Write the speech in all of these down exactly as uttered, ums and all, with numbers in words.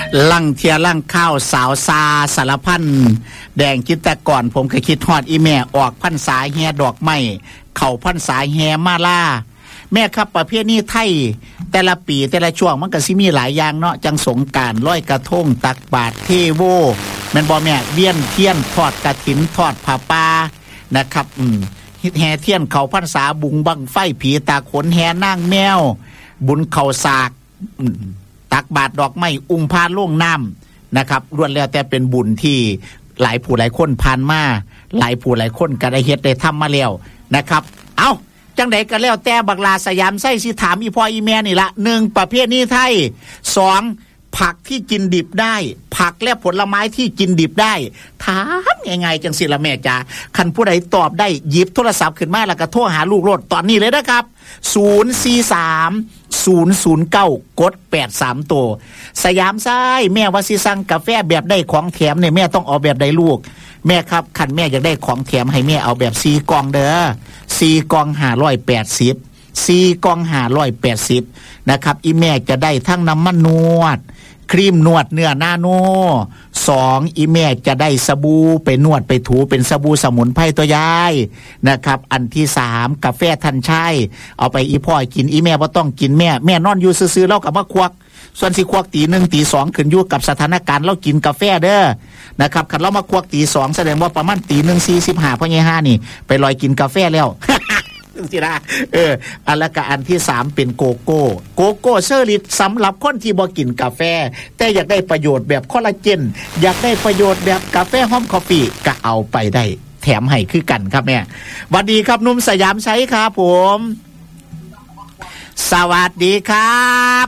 ลังเทียลังข้าวสาวซาสารพันแดงคิดแต่ก่อนผมเคยคิดฮอดอีแม่ออกพรรษาแห่ดอกไม้เข้าพรรษาแห่มาลาแม่ครับประเภทนี้ไทยแต่ละปีแต่ละช่วงมันก็สิมีหลายอย่างเนาะจังสงกรานต์ลอยกระทงตักบาตรเทโวแม่นบ่แม่เวียนเทียนทอดกฐินทอดผ้าป่านะครับอืมฮิตแห่เทียนเข้าพรรษาบุงบังไฟผีตาขนแห่นางแมวบุญเข้าสากตักบาตรดอกไม้อุ้มพาล่วงน้ำนะครับล้วนแล้วแต่เป็นบุญที่หลายผู้หลายคนผ่านมาหลายผู้หลายคนก็ได้เฮ็ดได้ทำมาแล้วนะครับเอาจังใดก็แล้วแต่บักลาสยามไส้สิถามอีพ่ออีแม่นี่ละหนึ่งประเภทนี้ไทยสองผักที่กินดิบได้ผักและผลไม้ที่กินดิบได้ถามยังไงจังสิละแม่จ๋าคันผู้ใดตอบได้หยิบโทรศัพท์ขึ้นมาแล้วก็โทรหาลูกโลดตอนนี้เลยนะครับศูนย์ สี่ สาม ศูนย์ ศูนย์ เก้ากดแปดสามตัวสยามไส้แม่ว่าสิสั่งกาแฟแบบได้ของแถมเนี่ยแม่ต้องเอาแบบใดลูกแม่ครับคันแม่อยากได้ของแถมให้แม่เอาแบบสี่กล่องเด้อสี่กล่องห้าร้อยแปดสิบสี่กล่องห้าร้อยแปดสิบนะครับอีแม่จะได้ทั้งน้ำมันนวดครีมนวดเนื้อนาโนสองอีแม่จะได้สบู่ไปนวดไปถูเป็นสบู่สมุนไพรตัวยายนะครับอันที่สามกาแฟทันชัยเอาไปอีพ่อกินอีแม่บ่ต้องกินแม่แม่นอนอยู่ซื่อๆแล้วก็มาควักส่วนสิควักตีหนึ่งตีสองขึ้นอยู่กับสถานการณ์เรากินกาแฟเด้อนะครับคันเรามาควักตีสองแสดงว่าประมาณตีหนึ่งสี่สิบห้าพ่อใหญ่ห้านี่ไปลอยกินกาแฟแล้วสินะเอออันละก็อันที่สามเป็นโกโก้โกโก้เชอร์ลิตสำหรับคนที่บ่กินกาแฟแต่อยากได้ประโยชน์แบบคอลลาเจนอยากได้ประโยชน์แบบกาแฟหอมคอฟฟี่ก็เอาไปได้แถมให้คือกันครับแม่สวัสดีครับนุ่มสยามใช้ครับผมสวัสดีครับ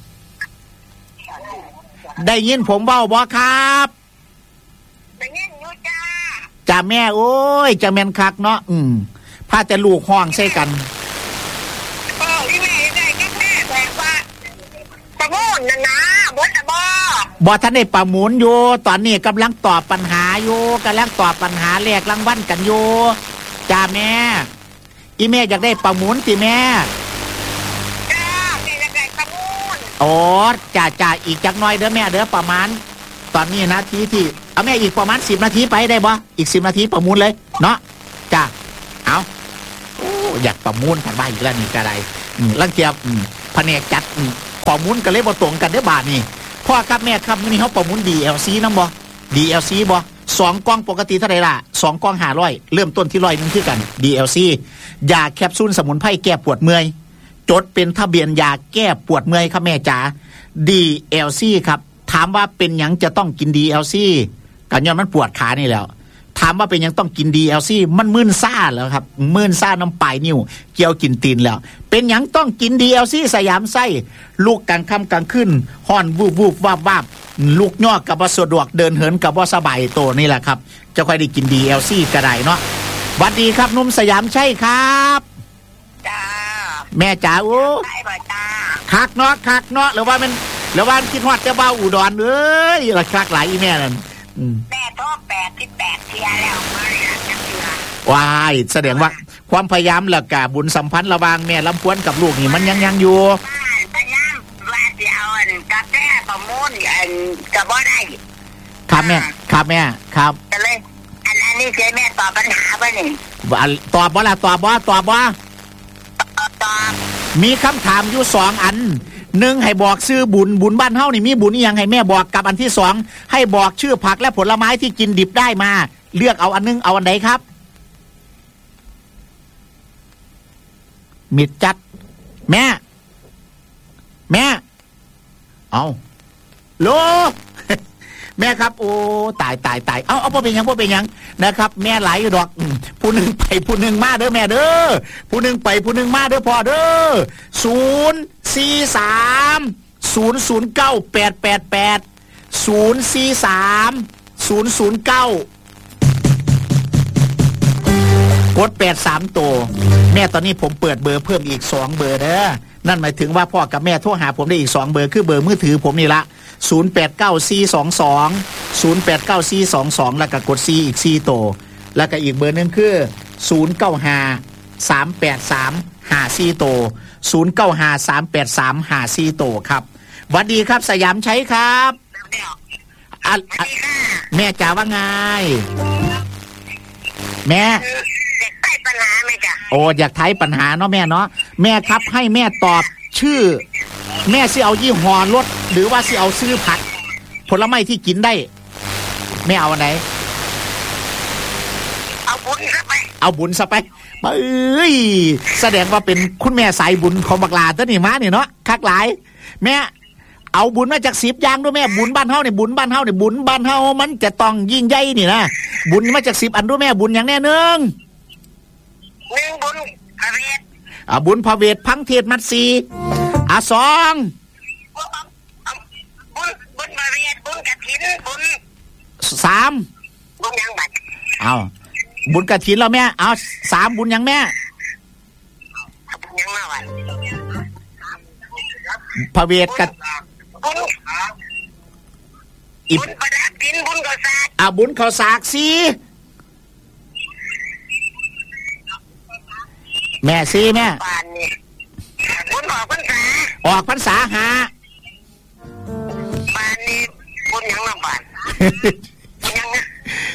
ได้ยินผมเบ้าบ่ครับได้ยินอยู่จ้าจ้าแม่โอ้ยจะแม่นคักเนาะอืมพาแต่ลูกห้องใส่กันเออที่แม่ได้ก็แม่แบบว่าประมูลนะนะบดบ่บ่ท่านได้ประมูลอยู่ตอนนี้กำลังตอบปัญหาอยู่กำลังตอบปัญหาแลกรางวัลกันอยู่จ้าแม่อีแม่อยากได้ประมูลสิแม่จ้าแม่อยากได้ประมูลโอ้จ้าจ้าอีกจักหน่อยเด้อแม่เด้อประมาณตอนนี้นาทีที่เอาแม่อีกประมาณสิบนาทีไปได้บ่อีกสิบนาทีประมูลเลยเนาะจ้าเอาโอ้อยากประมูลผ่านบ้านอีกแล้วนี่ก็ได้ลังเกียบแผนกจัดข้อมูลก็เลยบ่ตรงกันเด้อบาทนี่พ่อครับแม่ครับนี่เขาประมูล ดี แอล ซี นำบ่ ดี แอล ซี บ่สองกล่องปกติเท่าไหร่ล่ะสองกล่องห้าร้อยเริ่มต้นที่ร้อยนึงคือกัน ดี แอล ซี ยาแคปซูลสมุนไพรแก้ปวดเมื่อยจดเป็นทะเบียนยาแก้ปวดเมื่อยครับแม่จ๋า ดี แอล ซี ครับถามว่าเป็นหยังจะต้องกิน ดี แอล ซี กันย้อนมันปวดขานี่แล้วถามว่าเป็นยังต้องกิน ดี แอล ซี มันมึนซ่าแล้วครับมึนซ่าน้ำปลายนิ้วเกี่ยวกินตีนแล้วเป็นยังต้องกิน ดี แอล ซี สยามไส้ลูกกลางค่ำกลางคืนห่อนวูบวูบวาบวาบลูกย่อกับว่าสะดวกเดินเหินกับว่าสบายโตนี่แหละครับจะค่อยได้กิน ดี แอล ซี ก็ได้เนาะสวัสดีครับนุ่มสยามใช่ครับจ้าแม่จ๋าโอ้ใช่ป่ะจ้าคักเนาะคักเนาะหรือว่ามันหรือว่าคิดฮอดจะเบ้าอุดรเอ้ยละคักหลายอีแม่นั่นแม่โทษแปดสิบแปดเทียแล้วมาจังเทื่อว้ายแสดงว่าความพยายามและกะบุญสัมพันธ์ระหว่างแม่ลำพวนกับลูกนี่มันยังยังอยู่พยายามว่าสิเอาอันกาแฟประมูลอันก็บ่ได้ครับแม่ครับแม่ครับก็เลยอันอันนี้คือแม่ตอบปัญหาบ่นี่ตอบบ่ล่ะตอบบ่ตอบบ่ตอบมีคำถามอยู่สองอันหนึ่งให้บอกชื่อบุญบุญบ้านเฮานี่มีบุญอีหยังให้แม่บอกกับอันที่สองให้บอกชื่อผักและผลไม้ที่กินดิบได้มาเลือกเอาอันนึงเอาอันใดครับมิดจัดแม่แม่เอาโลแม่ครับโอ้ตายตายตายเอาเอาพ่อเป็นยังพ่อเป็นยังนะครับแม่ไหลดอกผู้หนึ่งไปผู้หนึ่งมาเด้อแม่เด้อผู้หนึ่งไปผู้หนึ่งมาเด้อพ่อเด้อศูนย์สี่สามศูนย์ศูนย์เก้าแปดแปดแปดศูนย์สี่สามศูนย์ศูนย์เก้ากดแปดสามตัวแม่ตอนนี้ผมเปิดเบอร์เพิ่มอีกสองเบอร์เด้อนั่นหมายถึงว่าพ่อกับแม่โทรหาผมได้อีกสองเบอร์คือเบอร์มือถือผมนี่ละศูนย์ แปด เก้า สี่ สอง สอง ศูนย์ แปด เก้า สี่ สอง สองแล้วก็กด C อีกสี่ตัวแล้วก็อีกเบอร์นึงคือศูนย์ เก้า ห้า สาม แปด สาม ห้า สี่ตัวศูนย์ เก้า ห้า สาม แปด สาม ห้า สี่ตัวครับสวัสดีครับสยามใช้ครับอ่ะแม่จ๋าว่าไงแม่อยากไถ่ปัญหาไหมจ๊ะโอ้อยากไถ่ปัญหาเนาะแม่เนาะแม่ครับให้แม่ตอบชื่อแม่สิเอายี่ห้อรถหรือว่าสิเอาซื้อผักผลไม้ที่กินได้แม่เอาอันไหนเอาบุญซะไปเอาบุญซะไปเอ้ยแสดงว่าเป็นคุณแม่สายบุญของบักลาตัวนี่มาเนี่ยเนาะคักหลายแม่เอาบุญมาจากสิบอย่างด้วยแม่บุญบ้านเฮาเนี่ยบุญบ้านเฮาเนี่ยบุญบ้านเฮามันจะต้องยิ่งใหญ่นี่นะบุญมาจากสิบอันด้วยแม่บุญอย่างแน่หนึ่งหนึ่งบุญพระเวทอ่าบุญพระเวทพังเทศมัดสีอ่าสองบุญบุญพระเวทบุญกฐินบุญสามบุญยังบัดเอาบุญกฐินแล้วแม่เอาสามบุญยังแม่บุญยังมาวันพระเวทกับบุญบุญประดับดินบุญข้าวสากอ่าบุญข้าวสากสีแม่ซีแม่บุญออกพรรษาออกพรรษาหาบ้านนี้บุญยังลำบากยังนะ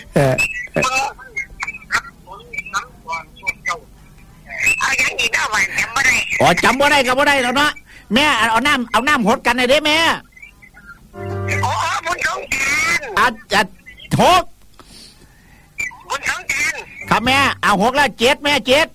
เอายังอีกแล้วบ้านจำไม่ได้อ๋อจำไม่ได้ก็ไม่ได้แล้วเนาะแม่เอาน้ำเอาน้ำหดกันเลยได้แม่โอ้บุญสงกรานต์อ่ะจะหกบุญสงกรานต์ครับแม่เอาหกแล้วเจ็ดแม่เจ็ด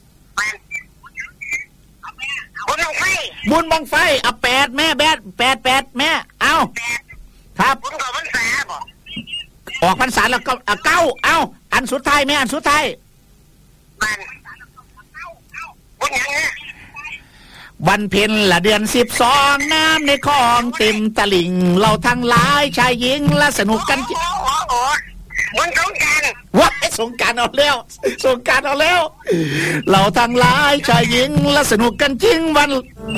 บุญบังไฟบุญบังไฟเอาแปดแม่แปดแปดแปดแม่เอาครับบุญออกพรรษาบ่ออกพรรษาแล้วก็เก้าเอาอันสุดท้ายแม่อันสุดท้ายมันบุญยังไงวันเพ็ญละเดือนสิบสองน้ำในคลองเต็มตลิ่งเราทั้งหลายชายหญิงและสนุกกันโอ้โหโอ้บุญสงกรานต์ว้าสงกรานต์เอาแล้วสงกรานต์เอาแล้วเราทั้งหลายชายหญิงและสนุกกันจริงวัน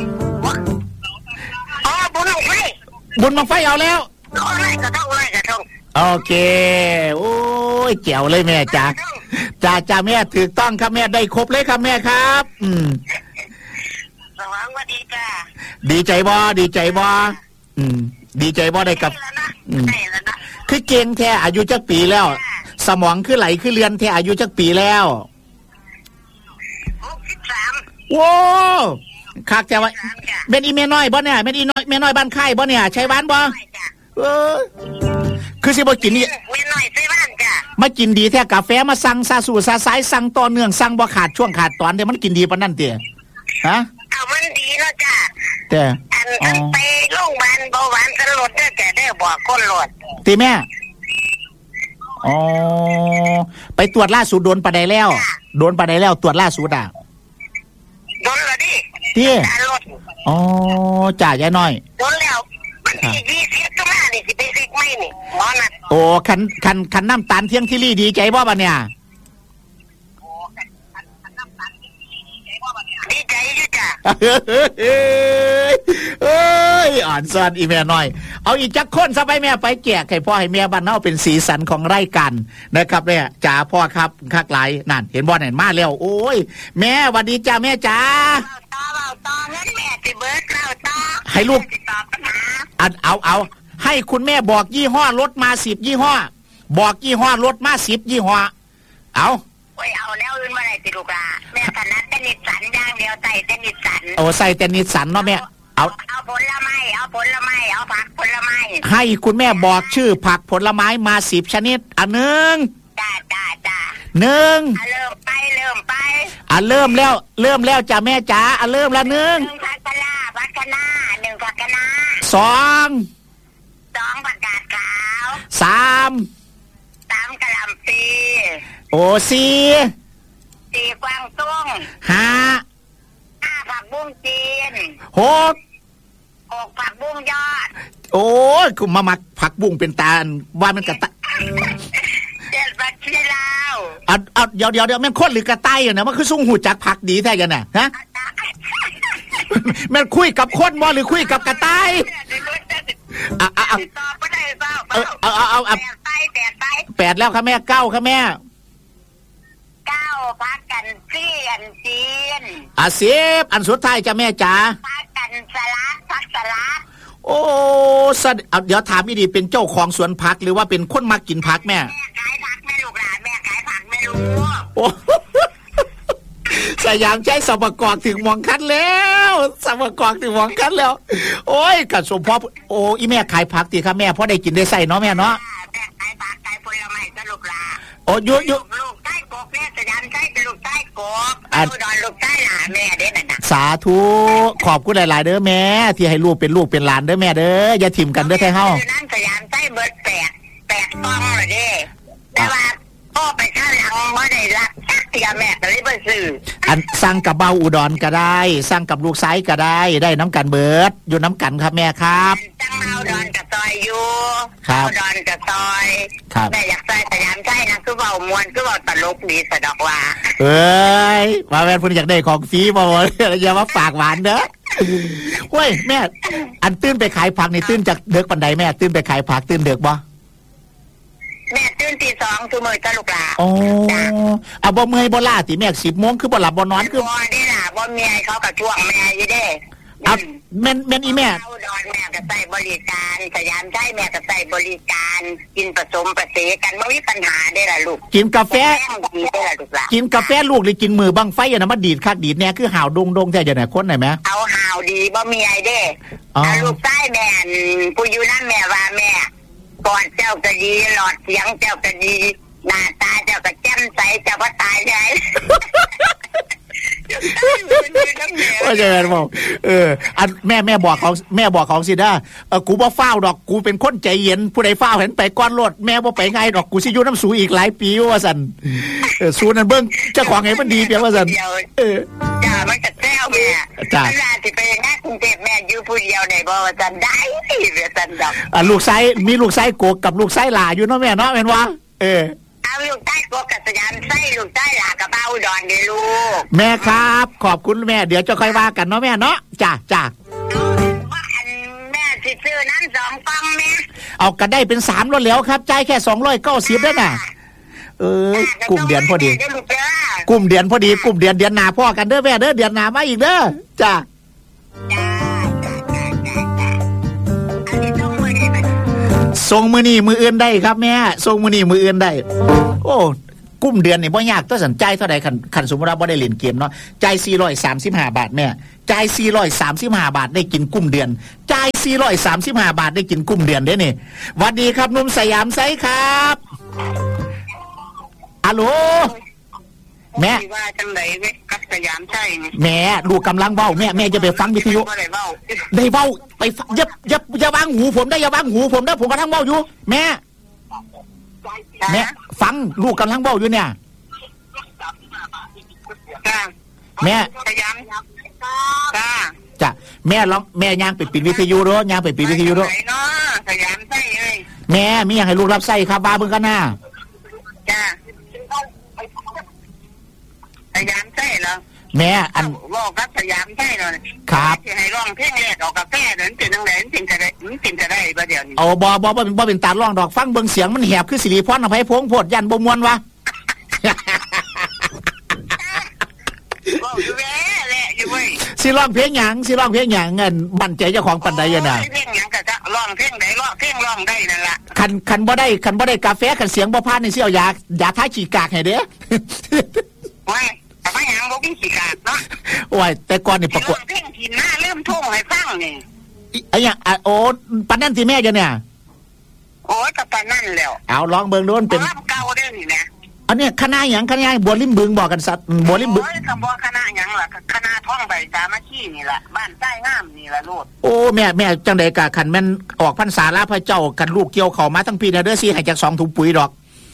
อ๋อบุญบังไฟบุญบังไฟเอาแล้วเอาไรกระทงไรกระทงโอเคโอ้ยแจ๋วเลยแม่จ้าจ้าจ้าแม่ถูกต้องครับแม่ได้ครบเลยครับแม่ครับอืมสวัสดีจ้าดีใจบ่ดีใจบ่อืมดีใจบ่ได้กับอืมคือเก่งแท้อายุจักปีแล้วสมองคือไหลคือเรียนแท้อายุจักปีแล้วหกสิบสามโว้คักแต่ว่าแม่นอีแม่น้อยบ่เนี่ยแม่นอีน้อยแม่น้อยบ้านค่ายบ่เนี่ยใช่บ้านบ่เออคือสิบ่กินนี่แม่น้อยใช่บ้านจ้ะมากินดีแท้กาแฟมาสั่งซาสู่ซาสายสั่งต่อเนื่องสั่งบ่ขาดช่วงขาดตอนเด้มันกินดีปานนั้นติฮะเอามันดีเนาะจ้ะแต่อันอันไปโรงพยาบาลเบาหวานสลดเด้อแต่ได้บอกคนโลดติแม่อ๋อไปตรวจล่าสุดโดนปะไดแล้วโดนปะไดแล้วตรวจล่าสุดอ่ะโดนแล้วดิติอ๋อจ่ายายน้อยโดนแล้วมันสิดีเสียตัวนี่สิไปซิกไม่นี่หมอนัดโอ้คันคันคันน้ำตาลเที่ยงที่ลี่ดีใจบ่บัดเนี่ยดีใจอยู่จ้ะเอ้ยอ่อนซอนอีแม่น้อยเอาอีกจักคนซะไปแม่ไปแจกให้พ่อให้แม่บ้านเฮาเป็นสีสันของรายการนะครับเนี่ยจ๋าพ่อครับคักหลายนั่นเห็นบ่นั่นมาแล้วโอ้ยแม่หวัดดีจ้าแม่จ๋าต่อเอาต่อเงินแม่สิเบิดแล้วต่อให้ลูกอันเอาเอาให้คุณแม่บอกยี่ห้อรถมาสิบยี่ห้อบอกยี่ห้อรถมาสิบยี่ห้อเอาโอ้ยเอาแล้วอื่นมาไหนสิลูกอ่ะแม่ถนัดแต่นิสสันอย่างเดียวใส่แต่นิสสันโอ้ใส่แต่นิสสันเนาะแม่เอาเอาผลไม้เอาผลไม้เอาผักผลไม้ให้คุณแม่บอกชื่อผักผลไม้มาสิบชนิดอันหนึ่งจ้าจ้าจ้าหนึ่งเริ่มไปเริ่มไปอ่ะเริ่มแล้วเริ่มแล้วจ้าแม่จ๋าอ่ะเริ่มแล้วหนึ่งผักกะลาผักกะนาหนึ่งผักกะนาสองสองผักกาดขาวสามสามกะหล่ำปีโอ้สี่สี่กวางตุ้งห้าห้าผักบุ้งจีนหกหกผักบุ้งยอดโอ้ยคุณมามักผักบุ้งเป็นตาลว่ามันกระตะเจ็ดผักชีลาวเอาเอาเดี๋ยวเดี๋ยวเดี๋ยวแม่นคนหรือกระต่ายเนี่ยมันคือสุ่งหูจักผักดีแท้กันน่ะฮะแม่นคุยกับคนบ่หรือคุยกับกระต่ายอ่ะอ่ะอ่ะเอาเอาเอาเอาแปดไปแปดไปแปดแล้วค่ะแม่เก้าค่ะแม่เก้าพักกันซี่อันจีนอ่ะสิบอันสุดท้ายจ้ะแม่จ๋าพักกันสลัดพักสลัดโอ้สะเอาเดี๋ยวถามอีดีเป็นเจ้าของสวนผักหรือว่าเป็นคนมากินผักแม่แม่ขายผักแม่ลูกหลานแม่ขายผักแม่ลูกโอ้สยามใช้สมประกอบถึงหมองคันแล้วสมประกอบถึงหมองคันแล้วโอ้ยกัดสมพอโอ้อีแม่ขายผักตีครับแม่พอได้กินได้ใส่เนาะแม่เนาะแม่ขายผักขายผลไม้ก็ลูกหลานโอ้ยุยุลูกใต้กบแม่สยามใช้เป็นลูกใต้กบอุดรลูกใต้หลานแม่เด้นั่นน่ะสาธุขอบคุณหลายๆเด้อแม่ที่ให้ลูกเป็นลูกเป็นหลานเด้อแม่เด้ออย่าถิ่มกันเด้อไทเฮานั่นสยามใช้เบิดแปดแปดฟองเลยเด้แต่ว่าพ่อไปข้างหลังบ่ได้รักจักเตียแม่ก็เลยบ่ซื้ออันสั่งกับเบาอุดรก็ได้สั่งกับลูกไซก็ได้ได้น้ำกันเบิดอยู่น้ำกันครับแม่ครับสั่งเบาอุดรกับซอยอยู่ครับอุดรกับซอยแม่อยากซอยสยามใช่นะคือเบามวนคือเบาตลกดีสะดอกว่าเอ้ยมาแม่เพิ่นอยากได้ของฟรีบ่อย่ามาฝากหวานเด้อเว้ยแม่อันตื่นไปขายผักนี่ตื่นจากเด็กปานใดแม่ตื่นไปขายผักตื่นเด็กบ่แม่ตื่นตีสองทุกมื้อจ้ะลูกหลานโอ้อ่ะบ่เมื่อยบ่ล้าติแม่สิบโมงคือบ่หลับบ่นอนคือบ่ได้ล่ะบ่เมียเขาก็ช่วงแม่อยู่เด้อ่ะแม่นแม่นอีแม่อุดรแม่ก็ใช้บริการสยามใช้แม่ก็ใช้บริการกินผสมผสานกันบ่มีปัญหาเด้ล่ะลูกกินกาแฟกินกาแฟลูกหรือกินมือบังไฟอ่ะนะมันดีดคักดีดแน่คือห่าวดงๆแท้จังได๋คนไหนแม่เอาห่าวดีบ่มีไอ้เด้ถ้าลูกชายแม่ผู้อยู่นำแม่ว่าแม่ปอดเจ้าก็ดีหลอดเสียงเจ้าก็ดีหน้าตาเจ้าก็แจ่มใสเจ้าบ่ตายได้ว่าจะแม่บอกเอออันแม่แม่บอกเขาแม่บอกเขาสินะเออกูบ่ฟ้าวดอกกูเป็นคนใจเย็นผู้ใดฟ้าวเห็นไปก้อนรถแม่บ่ไปไงดอกกูสิอยู่น้ำสูอีกหลายปีว่าซั่นเออสูนั่นเบิ่งเจ้าของไงมันดีเปียว่าซั่นเออจ้ามันก็แซวแม่จ้าเวลาสิไปงานกรุงเทพแม่อยู่ผู้เดียวได้บ่ว่าซั่นได้ว่าซั่นดอกอ่ะลูกชายมีลูกชายโกกกับลูกชายหลาอยู่เนาะแม่เนาะแม่นว่าเออเอาลูกใต้กบกับสยามไส้ลูกใต้หลากับเบาอุดรเด้อลูกแม่ครับขอบคุณแม่เดี๋ยวจะค่อยว่ากันเนาะแม่เนาะจ้าจ้าว่าอันแม่สิซื้อนั้นสองกล่องแม่เอากันได้เป็นสามรถแล้วครับจ่ายแค่สองร้อยเก้าสิบได้น่ะเออกลุ่มเดือนพอดีกลุ่มเดือนพอดีกลุ่มเดือนเดือนหน้าพ่อกันเด้อแม่เด้อเดือนหน้ามาอีกเด้อจ้าส่งมือนี่มืออื่นได้ครับแม่ส่งมือนี่มืออื่นได้โอ้กุ้มเดือนนี่บ่ยากต้องสนใจเท่าใดคันคันสมมุติว่าบ่ได้เล่นเกมเนาะจ่ายสี่ร้อยสามสิบห้าบาทแม่จ่ายสี่ร้อยสามสิบห้าบาทได้กินกุ้มเดือนจ่ายสี่ร้อยสามสิบห้าบาทได้กินกุ้มเดือนเด้นี่สวัสดีครับหนุ่มสยามไซครับฮัลโหลแม่ว่าจังได๋เว้ยกับสยามใช่แม่ลูกกำลังเว้าแม่แม่จะไปฟังวิทยุได้เว้าได้เว้าไปอย่าอย่าอย่าวางหูผมได้อย่าวางหูผมได้ผมกำลังเว้าอยู่แม่แม่ฟังลูกกำลังเว้าอยู่เนี่ยแม่สยามจ้าจ้ะแม่ลองแม่ย่างไปปิดวิทยุด้วยย่างไปปิดวิทยุด้วยสยามใช่เอ้ยแม่มีอย่างให้ลูกรับใส่ครับว่าเบิ่งกันหน้าจ้าสยามใช่เหรอแม่อันบอกกับสยามใช่เหรอครับสิให้ร้องเพลงแรกเอากาแฟเดินเป็นจังได๋สิจะได้สิจะได้บ่เดี๋ยวนี้เอาบ่บ่บ่บ่เป็นตาร้องดอกฟังเบิ่งเสียงมันแหบคือสิริพรอภัยพงษ์โพดยันบ่ม่วนวะบ่อยู่แล้แหละอยู่เว้ยสิร้องเพลงหยังสิร้องเพลงหยังเงินมั่นใจเจ้าของปานใดอ่ะน่ะเพลงหยังก็จะร้องเพลงใดร้องเพลงร้องได้นั่นล่ะคันคันบ่ได้คันบ่ได้กาแฟคันเสียงบ่พานนี่สิเอายายาทาขี้กากให้เด้โอ้ยแต่ว่าหยังบ่มีขี้กากเนาะโอ้ยแต่ก่อนนี่ประกวดเพลงที่หน้าเริ่มทุ่งให้ฟังนี่ไอ้หยังโอ้ปานนั้นสิแม่จ้ะเนี่ยโอ้ยก็ปานนั้นแล้วเอาลองเบิ่งดูมันเป็นเก่าเด้อนี่นะอันนี้คณะหยังคณะบัวริมบึงบอกกันสัตว์บัวริมบึงโอ้ยคำว่าคณะหยังล่ะคณะท่องใบสามัคคีนี่ล่ะบ้านใต้งามนี่ล่ะลูกโอ้แม่แม่จังได๋กะคันแม่นออกพรรษาลาพระเจ้ากันลูกเกี่ยวเข้ามาทั้งปีนะเด้อสิให้จักสองถุงปุ๋ยดอก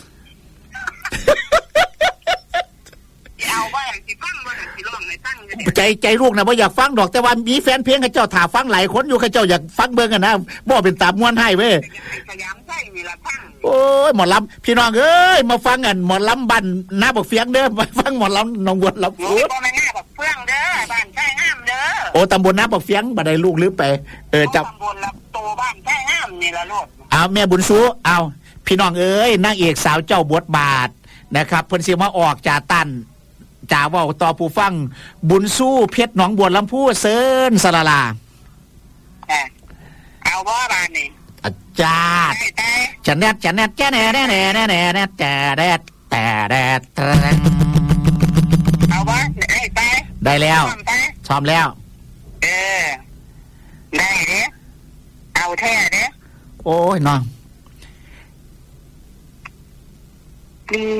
เอาไว้สิฟังบ่สิร้องให้ฟังใจใจลูกนะบ่อยากฟังดอกแต่ว่ามีแฟนเพลงเขาเจ้าถ่าฟังหลายคนอยู่เขาเจ้าอยากฟังเบิ่งกันนะบ่เป็นตามม่วนให้เว้ยสยามใช่นี่ล่ะฟังโอ้ยหมอลำพี่น้องเอ้ยมาฟังกันหมอลำบ้านน้าบักเฟียงเด้อมาฟังหมอลำหนองบัวลำพูดบ่แม่นน้าบักเฟียงเด้อบ้านใช่งามเด้อโอ้ตำบลน้าบักเฟียงบ่ได้ลูกลืมไปเออจับตำบลลำโตบ้านใช่งามนี่ล่ะลูกเอาแม่บุญสู้เอาพี่น้องเอ้ยนางเอกสาวเจ้าบทบาทนะครับเพิ่นสิมาออกจากตันจ่าเว้าต่อผู้ฟังบุญสู้เพชรหนองบัวลำพูเซินสละลาเอาว่าบ้านนี่อาจารย์จะแนดจะแนดจะแนดแนดแนดแนดแนดแต่แดดแต่แดดเอาวะได้ไปได้แล้วซ้อมแล้วเออได้เด้เอาแท้เด้โอ้ยน้อง